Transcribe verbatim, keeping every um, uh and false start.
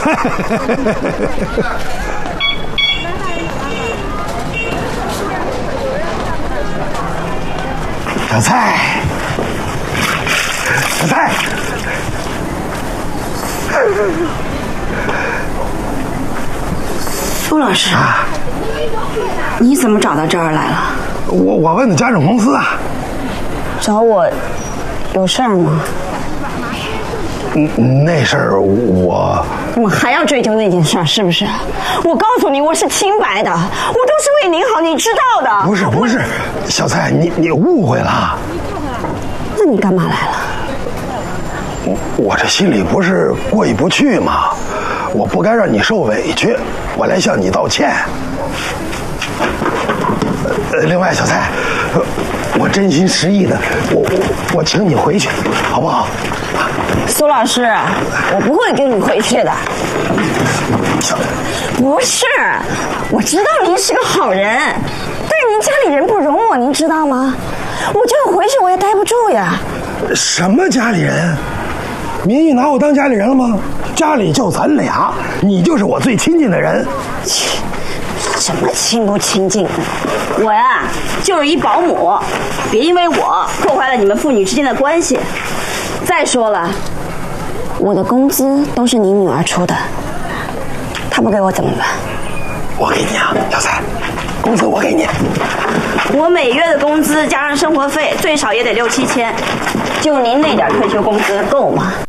小蔡，小蔡， 苏老师，啊、你怎么找到这儿来了？ 我我问的家政公司啊。 找我有事儿吗？ 嗯，那事儿我…… 我还要追究那件事儿，是不是？我告诉你，我是清白的，我都是为您好，你知道的。 不是不是，小蔡，你你误会了。 那你干嘛来了？ 我我这心里不是过意不去吗？我不该让你受委屈，我来向你道歉。呃，另外，小蔡，我真心实意的，我我我请你回去，好不好？ 苏老师，我不会跟你回去的。不是，我知道您是个好人，但是您家里人不容我，您知道吗？我就回去我也待不住呀。 什么家里人？明玉拿我当家里人了吗？家里就咱俩，你就是我最亲近的人。 切，什么亲不亲近？我呀，就是一保姆，别因为我破坏了你们父女之间的关系。再说了，我的工资都是你女儿出的，她不给我怎么办？ 我给你啊，小蔡，工资我给你。 我每月的工资加上生活费，最少也得六七千，就您那点退休工资够吗？